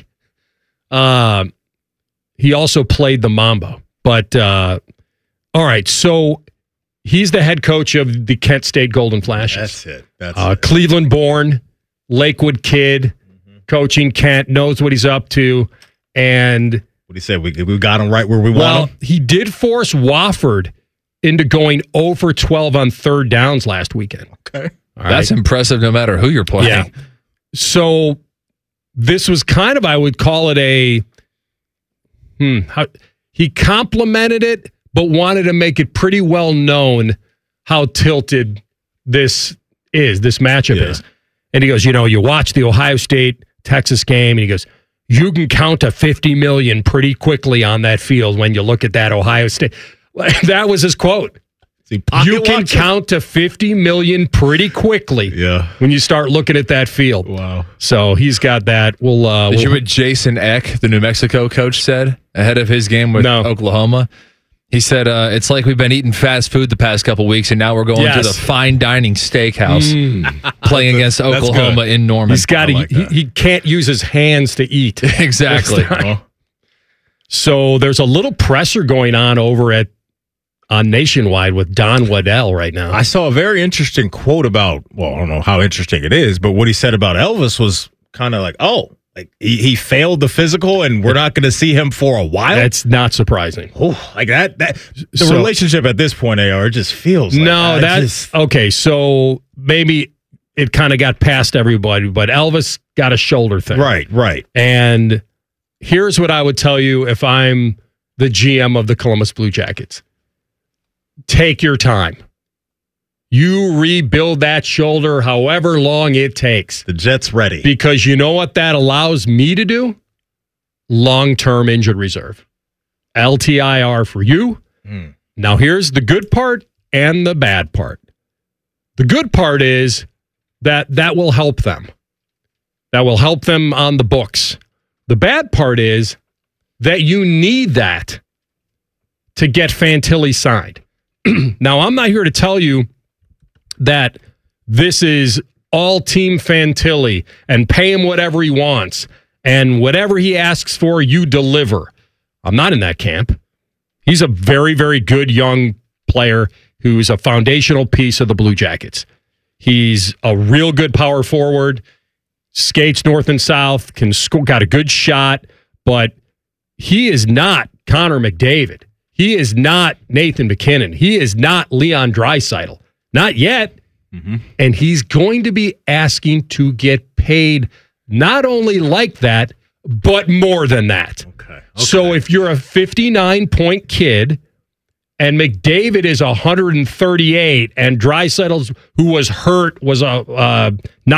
Speaker 11: He also played the Mambo. But all right, so he's the head coach of the Kent State Golden Flashes.
Speaker 27: That's it.
Speaker 11: Cleveland-born, Lakewood kid, coaching Kent, knows what he's up to, and
Speaker 27: what do you say? We got him right where we want him.
Speaker 11: He did force Wofford into going 0 for 12 on third downs last weekend.
Speaker 27: Okay.
Speaker 12: That's impressive no matter who you're playing.
Speaker 11: Yeah. So this was kind of, I would call it he complimented it, but wanted to make it pretty well known how tilted this matchup is. And he goes, you watch the Ohio State-Texas game, and he goes, you can count to 50 million pretty quickly on that field when you look at that Ohio State. That was his quote. You can count to 50 million pretty quickly when you start looking at that field.
Speaker 27: Wow.
Speaker 11: So he's got that.
Speaker 12: Did you hear what Jason Eck, the New Mexico coach, said ahead of his game with Oklahoma? He said, it's like we've been eating fast food the past couple weeks, and now we're going to the fine dining steakhouse playing against Oklahoma in Norman.
Speaker 11: He's got he can't use his hands to eat.
Speaker 12: Exactly.
Speaker 11: So there's a little pressure going on over on Nationwide with Don Waddell right now.
Speaker 27: I saw a very interesting quote about, I don't know how interesting it is, but what he said about Elvis was kind of like, he failed the physical and we're not going to see him for a while.
Speaker 11: That's not surprising.
Speaker 27: Like the relationship at this point, AR, just feels like
Speaker 11: okay. So maybe it kind of got past everybody, but Elvis got a shoulder thing.
Speaker 27: Right.
Speaker 11: And here's what I would tell you if I'm the GM of the Columbus Blue Jackets. Take your time. You rebuild that shoulder however long it takes.
Speaker 27: The Jets ready.
Speaker 11: Because you know what that allows me to do? Long-term injured reserve. LTIR for you. Now here's the good part and the bad part. The good part is that will help them. That will help them on the books. The bad part is that you need that to get Fantilli signed. Now, I'm not here to tell you that this is all Team Fantilli and pay him whatever he wants and whatever he asks for, you deliver. I'm not in that camp. He's a very, very good young player who's a foundational piece of the Blue Jackets. He's a real good power forward, skates north and south, can score, got a good shot, but he is not Connor McDavid. He is not Nathan McKinnon. He is not Leon Draisaitl. Not yet. And he's going to be asking to get paid not only like that, but more than that. Okay. So if you're a 59-point kid and McDavid is 138 and Draisaitl, who was hurt, was a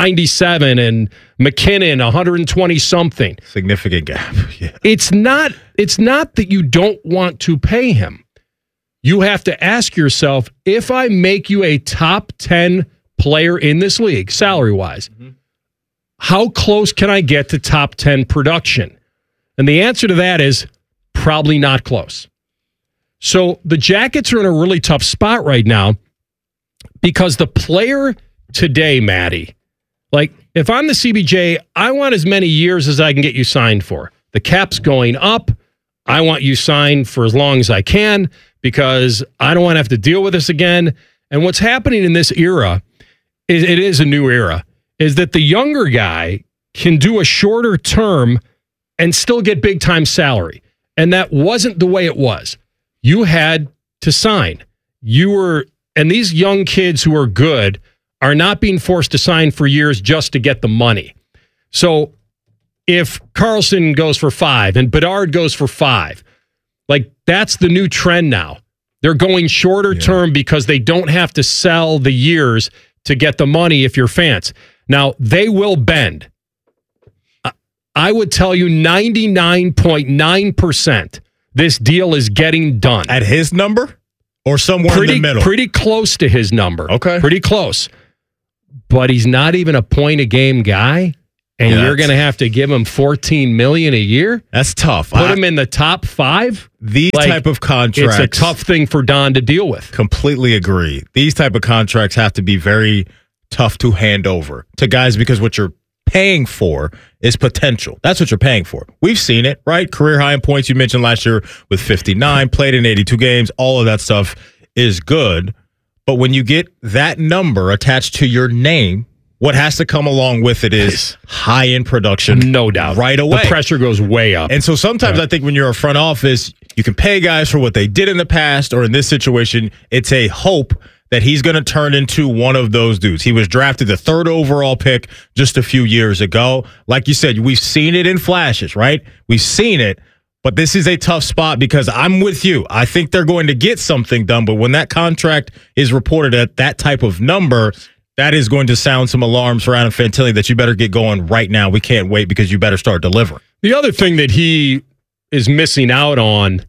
Speaker 11: 97 and McKinnon 120-something.
Speaker 27: Significant gap. Yeah.
Speaker 11: It's not that you don't want to pay him. You have to ask yourself, if I make you a top 10 player in this league, salary-wise, how close can I get to top 10 production? And the answer to that is probably not close. So the Jackets are in a really tough spot right now because the player today, Maddie, like if I'm the CBJ, I want as many years as I can get you signed for. The cap's going up. I want you signed for as long as I can because I don't want to have to deal with this again. And what's happening in this era, it is a new era, is that the younger guy can do a shorter term and still get big time salary. And that wasn't the way it was. You had to sign. And these young kids who are good are not being forced to sign for years just to get the money. So if Carlson goes for 5 and Bedard goes for 5, like that's the new trend now. They're going shorter term because they don't have to sell the years to get the money if you're fans. Now, they will bend. I would tell you 99.9% this deal is getting done.
Speaker 27: At his number or somewhere in the middle?
Speaker 11: Pretty close to his number.
Speaker 27: Okay.
Speaker 11: Pretty close. But he's not even a point-a-game guy, and you're going to have to give him $14 million a year?
Speaker 27: That's tough.
Speaker 11: Put him in the top 5?
Speaker 27: These type of contracts.
Speaker 11: It's a tough thing for Don to deal with.
Speaker 27: Completely agree. These type of contracts have to be very tough to hand over to guys because what you're paying for is potential. That's what you're paying for. We've seen it, right? Career high in points you mentioned last year with 59, played in 82 games. All of that stuff is good. But when you get that number attached to your name, what has to come along with it is high-end production.
Speaker 11: No doubt.
Speaker 27: Right away.
Speaker 11: The pressure goes way up.
Speaker 27: And so sometimes I think when you're a front office, you can pay guys for what they did in the past, or in this situation, it's a hope that he's going to turn into one of those dudes. He was drafted the 3rd overall pick just a few years ago. Like you said, we've seen it in flashes, right? We've seen it, but this is a tough spot because I'm with you. I think they're going to get something done, but when that contract is reported at that type of number, that is going to sound some alarms for Adam Fantilli that you better get going right now. We can't wait because you better start delivering.
Speaker 11: The other thing that he is missing out on,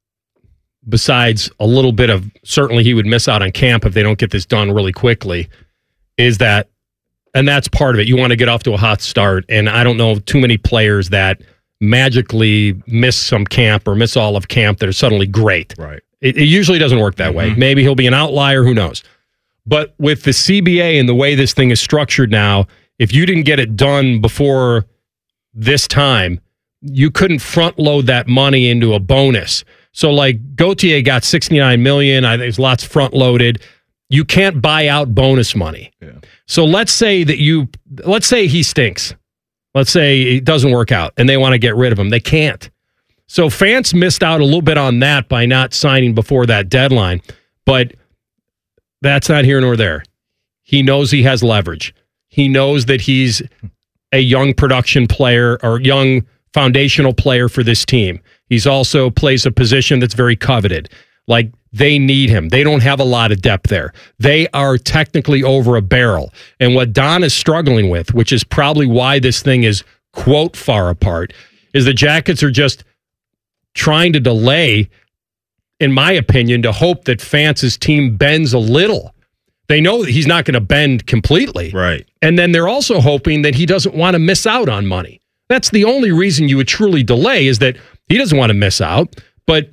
Speaker 11: besides a little bit of, certainly he would miss out on camp if they don't get this done really quickly, is that, and that's part of it, you want to get off to a hot start, and I don't know too many players that magically miss some camp or miss all of camp that are suddenly great.
Speaker 27: Right.
Speaker 11: It usually doesn't work that way. Maybe he'll be an outlier, who knows. But with the CBA and the way this thing is structured now, if you didn't get it done before this time, you couldn't front load that money into a bonus. So like Gauthier got $69 million. I think there's lots front loaded. You can't buy out bonus money. Yeah. So let's say he stinks. Let's say it doesn't work out and they want to get rid of him. They can't. So Fance missed out a little bit on that by not signing before that deadline. But that's not here nor there. He knows he has leverage. He knows that he's a young production player or young foundational player for this team. He's also plays a position that's very coveted. Like, they need him. They don't have a lot of depth there. They are technically over a barrel. And what Don is struggling with, which is probably why this thing is, quote, far apart, is the Jackets are just trying to delay, in my opinion, to hope that Fance's team bends a little. They know that he's not going to bend completely.
Speaker 27: Right.
Speaker 11: And then they're also hoping that he doesn't want to miss out on money. That's the only reason you would truly delay, is that he doesn't want to miss out. But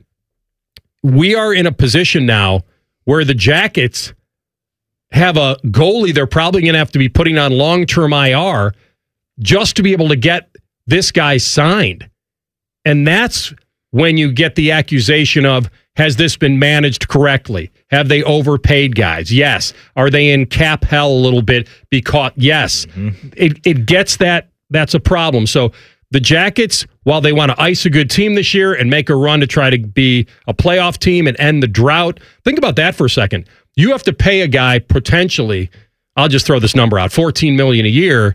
Speaker 11: we are in a position now where the Jackets have a goalie they're probably going to have to be putting on long-term IR just to be able to get this guy signed. And that's when you get the accusation of, has this been managed correctly? Have they overpaid guys? Yes. Are they in cap hell a little bit? Yes. It gets that. That's a problem. So the Jackets, while they want to ice a good team this year and make a run to try to be a playoff team and end the drought, think about that for a second. You have to pay a guy potentially, I'll just throw this number out, $14 million a year,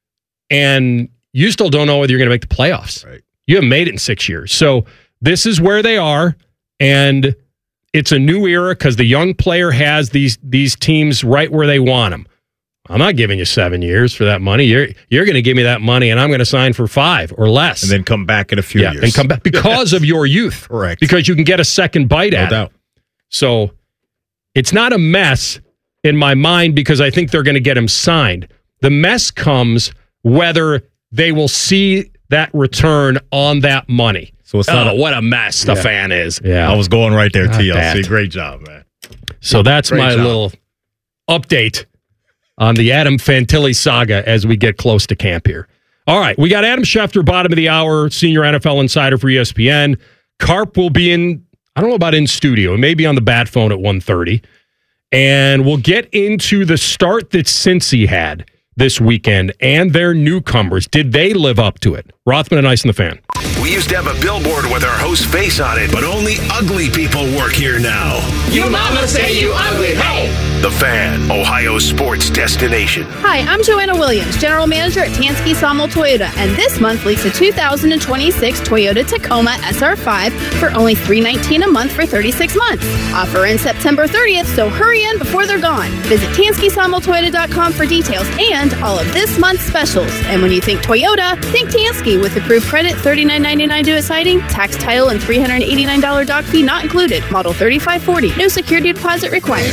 Speaker 11: and you still don't know whether you're going to make the playoffs.
Speaker 27: Right.
Speaker 11: You haven't made it in 6 years. So this is where they are, and it's a new era because the young player has these teams right where they want them. I'm not giving you 7 years for that money. You're going to give me that money, and I'm going to sign for 5 or less.
Speaker 27: And then come back in a few years.
Speaker 11: And come back because of your youth.
Speaker 27: Correct.
Speaker 11: Because you can get a second bite at it. So it's not a mess in my mind because I think they're going to get him signed. The mess comes whether they will see that return on that money.
Speaker 27: So it's not
Speaker 11: what a mess the fan is.
Speaker 27: Yeah, I was going right there,
Speaker 11: Not
Speaker 27: TLC.
Speaker 11: bad.
Speaker 27: Great job, man.
Speaker 11: So that's
Speaker 27: Great
Speaker 11: my
Speaker 27: job.
Speaker 11: little update on the Adam Fantilli saga as we get close to camp here. All right, we got Adam Schefter, bottom of the hour, senior NFL insider for ESPN. Carp will be in, I don't know about in studio, maybe on the bat phone at 1:30. And we'll get into the start that Cincy had this weekend and their newcomers. Did they live up to it? Rothman and Ice and the Fan.
Speaker 2: We used to have a billboard with our host's face on it, but only ugly people work here now.
Speaker 15: You mama say you ugly, hey!
Speaker 2: The Fan, Ohio's sports destination.
Speaker 16: Hi, I'm Joanna Williams, General Manager at Tansky Sawmill Toyota, and this month lease a 2026 Toyota Tacoma SR5 for only $319 a month for 36 months. Offer ends September 30th, so hurry in before they're gone. Visit TanskySawmillToyota.com for details and all of this month's specials. And when you think Toyota, think Tansky with approved credit, $39.99 due at sighting, tax, title, and $389 doc fee not included. Model 3540. No security deposit required.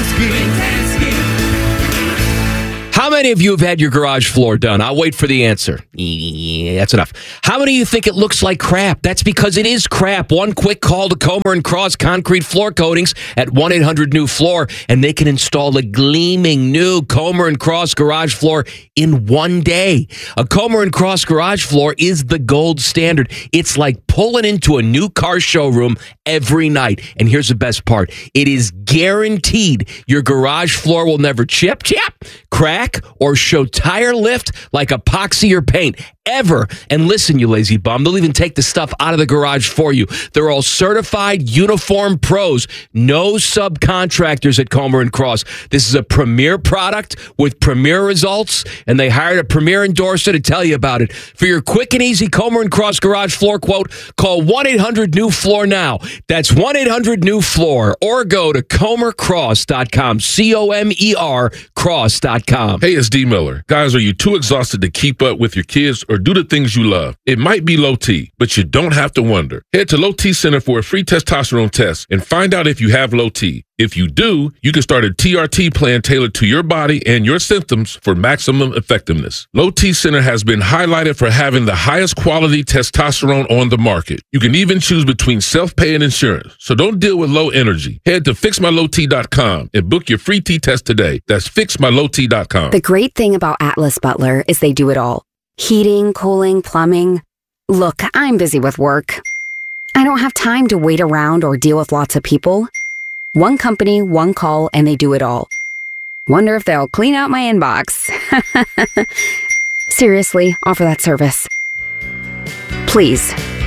Speaker 17: How many of you have had your garage floor done? I'll wait for the answer. Yeah, that's enough. How many of you think it looks like crap? That's because it is crap. One quick call to Comer & Cross Concrete Floor Coatings at 1-800-NEW-FLOOR, and they can install a gleaming new Comer & Cross garage floor in one day. A Comer & Cross garage floor is the gold standard. It's like pulling into a new car showroom every night. And here's the best part. It is guaranteed your garage floor will never chip, crack, or show tire lift like epoxy or paint ever. And listen, you lazy bum, they'll even take the stuff out of the garage for you. They're all certified uniform pros, no subcontractors at Comer & Cross. This is a premier product with premier results, and they hired a premier endorser to tell you about it. For your quick and easy Comer & Cross garage floor quote, call 1-800-NEW-FLOOR now. That's 1-800-NEW-FLOOR, or go to comercross.com, C-O-M-E-R cross.com.
Speaker 18: Hey, it's D. Miller. Guys, are you too exhausted to keep up with your kids or do the things you love? It might be low T, but you don't have to wonder. Head to Low T Center for a free testosterone test and find out if you have low T. If you do, you can start a TRT plan tailored to your body and your symptoms for maximum effectiveness. Low T Center has been highlighted for having the highest quality testosterone on the market. You can even choose between self-pay and insurance, so don't deal with low energy. Head to fixmylowt.com and book your free T test today. That's fixmylowt.com.
Speaker 19: The great thing about Atlas Butler is they do it all. Heating, cooling, plumbing. Look, I'm busy with work. I don't have time to wait around or deal with lots of people. One company, one call, and they do it all. Wonder if they'll clean out my inbox. Seriously, offer that service. Please.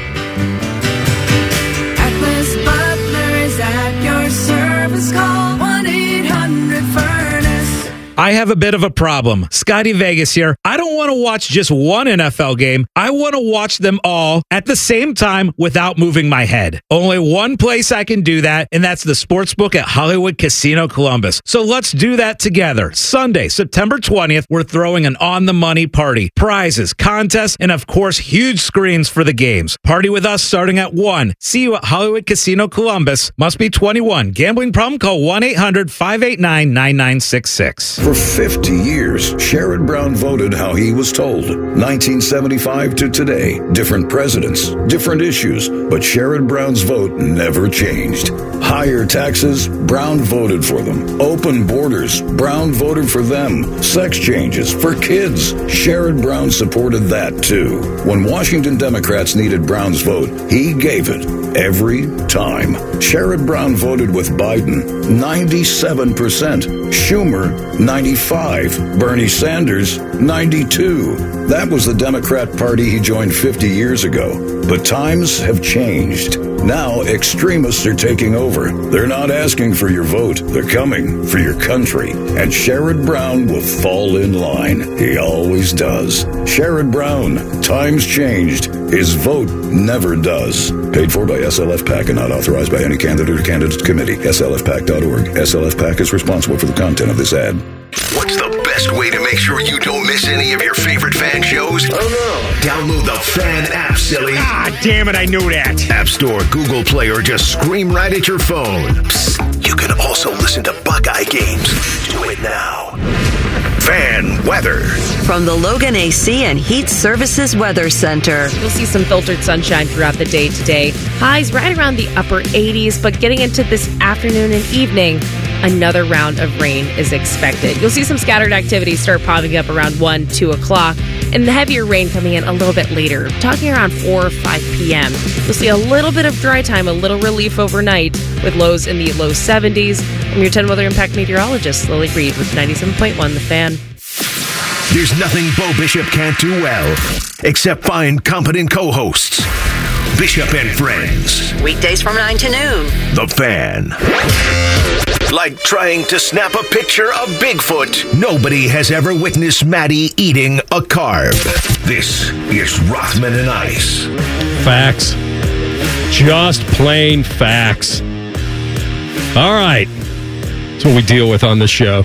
Speaker 15: Atlas Butler is at your service. Call 1-800-FURNACE.
Speaker 20: I have a bit of a problem. Scotty Vegas here. I don't want to watch just one NFL game. I want to watch them all at the same time without moving my head. Only one place I can do that, and that's the Sportsbook at Hollywood Casino Columbus. So let's do that together. Sunday, September 20th, we're throwing an on-the-money party. Prizes, contests, and of course, huge screens for the games. Party with us starting at 1. See you at Hollywood Casino Columbus. Must be 21. Gambling problem? Call 1-800-589-9966.
Speaker 21: For 50 years, Sherrod Brown voted how he was told. 1975 to today, different presidents, different issues, but Sherrod Brown's vote never changed. Higher taxes, Brown voted for them. Open borders, Brown voted for them. Sex changes for kids, Sherrod Brown supported that too. When Washington Democrats needed Brown's vote, he gave it every time. Sherrod Brown voted with Biden, 97%. Schumer, 95. Bernie Sanders, 92. That was the Democrat Party he joined 50 years ago. But times have changed. Now extremists are taking over. They're not asking for your vote. They're coming for your country. And Sherrod Brown will fall in line. He always does. Sherrod Brown. Times changed. His vote never does. Paid for by SLF PAC and not authorized by any candidate or candidates committee. SLFPAC.org. SLF PAC is responsible for the content of this ad.
Speaker 2: What's the best way to make sure you don't miss any of your favorite fan shows? Oh no. Download the Fan app, silly.
Speaker 27: Ah, damn it, I knew that.
Speaker 2: App Store, Google Play, or just scream right at your phone. Psst, you can also listen to Buckeye games. Do it now. Fan weather.
Speaker 9: From the Logan AC and Heat Services Weather Center.
Speaker 28: You'll see some filtered sunshine throughout the day today. Highs right around the upper 80s, but getting into this afternoon and evening, another round of rain is expected. You'll see some scattered activity start popping up around 1, 2 o'clock, and the heavier rain coming in a little bit later, talking around 4 or 5 p.m. You'll see a little bit of dry time, a little relief overnight, with lows in the low 70s. I'm your 10 Weather Impact meteorologist, Lily Reed, with 97.1 The Fan.
Speaker 2: There's nothing Bo Bishop can't do well, except find competent co-hosts. Bishop and Friends.
Speaker 9: Weekdays from 9 to noon.
Speaker 2: The Fan. Like trying to snap a picture of Bigfoot. Nobody has ever witnessed Maddie eating a carb. This is Rothman and Ice.
Speaker 11: Facts. Just plain facts. All right. That's what we deal with on the show.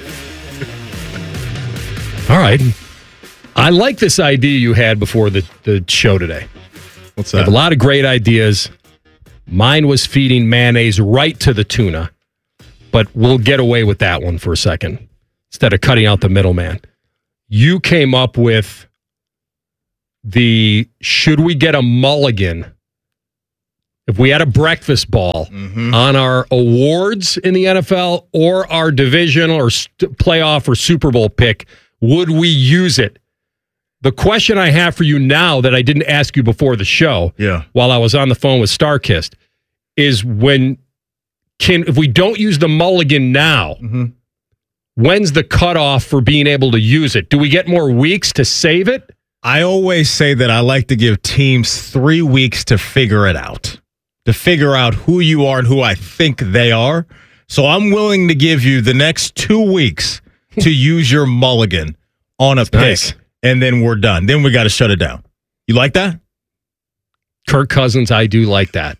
Speaker 11: All right. I like this idea you had before the show today.
Speaker 27: What's
Speaker 11: I have a lot of great ideas. Mine was feeding mayonnaise right to the tuna, but we'll get away with that one for a second instead of cutting out the middleman. You came up with should we get a mulligan if we had a breakfast ball on our awards in the NFL or our divisional or playoff or Super Bowl pick, would we use it? The question I have for you now that I didn't ask you before the show, while I was on the phone with Starkist, is if we don't use the mulligan now, when's the cutoff for being able to use it? Do we get more weeks to save it?
Speaker 27: I always say that I like to give teams 3 weeks to figure it out, to figure out who you are and who I think they are. So I'm willing to give you the next 2 weeks to use your mulligan on a pick. Nice. And then we're done. Then we got to shut it down. You like that?
Speaker 11: Kirk Cousins, I do like that.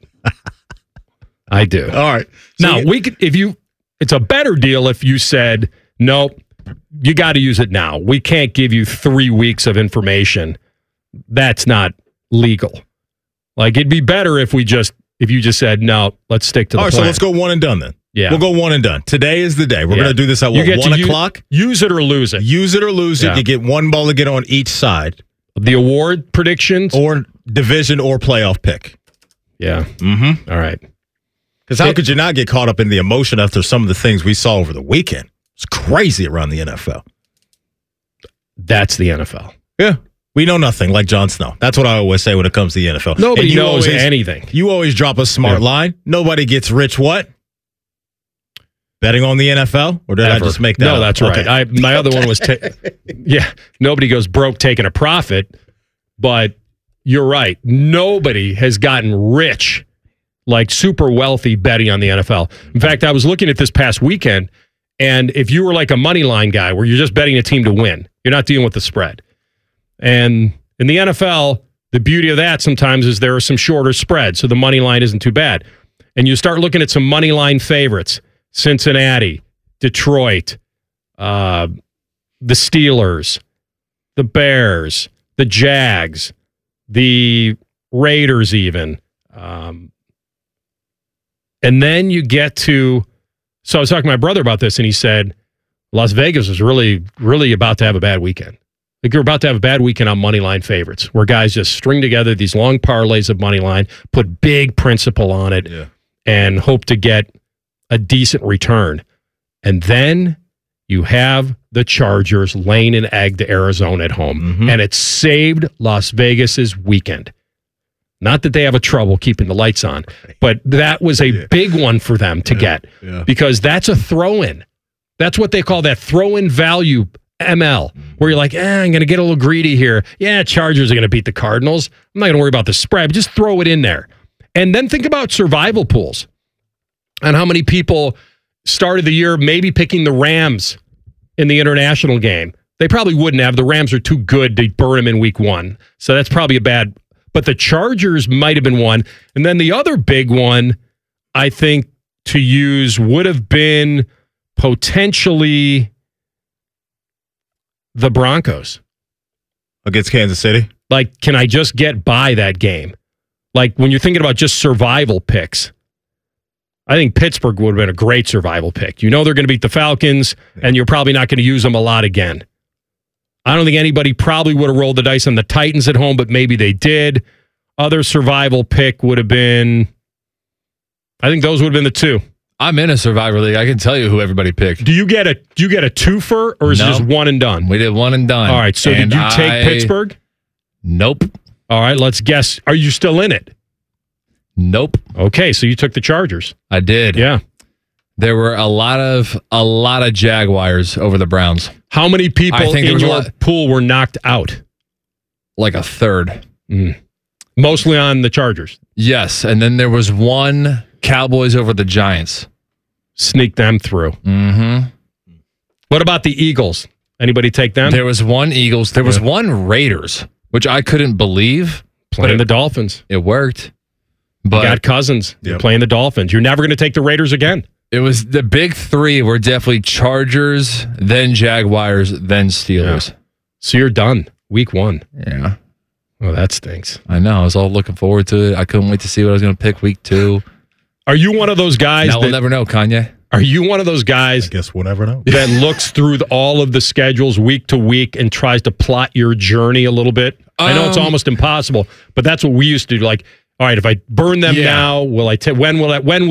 Speaker 11: I do.
Speaker 27: All right.
Speaker 11: So now, it's a better deal if you said, no, you got to use it now. We can't give you 3 weeks of information. That's not legal. Like, it'd be better if you just said, no, let's stick to the plan.
Speaker 27: So let's go one and done then.
Speaker 11: Yeah.
Speaker 27: We'll go one and done. Today is the day. We're going to do this at 1 o'clock?
Speaker 11: Use it or lose it.
Speaker 27: Use it or lose it. You get one mulligan on each side.
Speaker 11: The award predictions?
Speaker 27: Or division or playoff pick.
Speaker 11: Yeah.
Speaker 27: Mm-hmm.
Speaker 11: All right.
Speaker 27: Because how could you not get caught up in the emotion after some of the things we saw over the weekend? It's crazy around the NFL.
Speaker 11: That's the NFL.
Speaker 27: Yeah. We know nothing, like Jon Snow. That's what I always say when it comes to the NFL.
Speaker 11: Nobody knows anything.
Speaker 27: You always drop a smart line. Nobody gets rich what? Betting on the NFL? Or did I just make that up?
Speaker 11: No, that's right.
Speaker 27: Okay.
Speaker 11: My other one was, nobody goes broke taking a profit, but you're right. Nobody has gotten rich, like super wealthy, betting on the NFL. In fact, I was looking at this past weekend, and if you were like a money line guy where you're just betting a team to win, you're not dealing with the spread. And in the NFL, the beauty of that sometimes is there are some shorter spreads, so the money line isn't too bad. And you start looking at some money line favorites. Cincinnati, Detroit, the Steelers, the Bears, the Jags, the Raiders even. And then you get to... So I was talking to my brother about this, and he said, Las Vegas is really, really about to have a bad weekend. Like, you're about to have a bad weekend on money line favorites, where guys just string together these long parlays of money line, put big principal on it, and hope to get a decent return. And then you have the Chargers laying an egg to Arizona at home. And it saved Las Vegas's weekend. Not that they have a trouble keeping the lights on, but that was a big one for them to get because that's a throw-in. That's what they call that throw-in value ML, where you're like, I'm going to get a little greedy here. Yeah, Chargers are going to beat the Cardinals. I'm not going to worry about the spread. Just throw it in there. And then think about survival pools and how many people started the year maybe picking the Rams in the international game. They probably wouldn't have. The Rams are too good to burn them in week one. So that's probably a bad... But the Chargers might have been one. And then the other big one, I think, to use would have been potentially the Broncos.
Speaker 27: Against Kansas City?
Speaker 11: Like, can I just get by that game? Like, when you're thinking about just survival picks, I think Pittsburgh would have been a great survival pick. You know they're going to beat the Falcons, and you're probably not going to use them a lot again. I don't think anybody probably would have rolled the dice on the Titans at home, but maybe they did. Other survival pick would have been, I think those would have been the two.
Speaker 12: I'm in a survivor league. I can tell you who everybody picked.
Speaker 11: Do you get a twofer, or is it just one and done?
Speaker 12: We did one and done.
Speaker 11: All right, so did you take Pittsburgh?
Speaker 12: Nope.
Speaker 11: All right, let's guess. Are you still in it?
Speaker 12: Nope.
Speaker 11: Okay, so you took the Chargers.
Speaker 12: I did.
Speaker 11: Yeah.
Speaker 12: There were a lot of Jaguars over the Browns.
Speaker 11: How many people in your pool were knocked out?
Speaker 12: Like a third.
Speaker 11: Mostly on the Chargers.
Speaker 12: Yes, and then there was one Cowboys over the Giants.
Speaker 11: Sneak them through.
Speaker 12: Mm-hmm.
Speaker 11: What about the Eagles? Anybody take them?
Speaker 12: There was one Eagles. There was one Raiders, which I couldn't believe.
Speaker 11: Playing the Dolphins.
Speaker 12: It worked. But
Speaker 11: you got Cousins. You're playing the Dolphins. You're never going to take the Raiders again.
Speaker 12: It was the big three were definitely Chargers, then Jaguars, then Steelers.
Speaker 11: Yeah. So you're done. Week 1.
Speaker 12: Yeah.
Speaker 11: Oh, that stinks.
Speaker 12: I know. I was all looking forward to it. I couldn't wait to see what I was going to pick week 2.
Speaker 11: Are you one of those guys
Speaker 12: Now we'll never know, Kanye.
Speaker 11: Are you one of those guys?
Speaker 27: I guess we'll never know.
Speaker 11: That looks through all of the schedules week to week and tries to plot your journey a little bit? I know it's almost impossible, but that's what we used to do. Like, all right, if I burn them now, when will